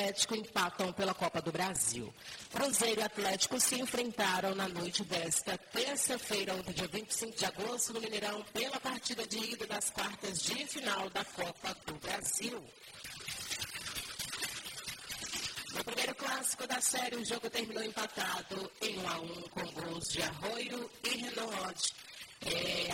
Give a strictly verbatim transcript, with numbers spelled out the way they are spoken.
Atlético empatam pela Copa do Brasil. Cruzeiro e Atlético se enfrentaram na noite desta terça-feira, dia vinte e cinco de agosto, no Mineirão, pela partida de ida das quartas de final da Copa do Brasil. No primeiro clássico da série, o jogo terminou empatado em um a um com gols de Arroio e Renan Lodge. É,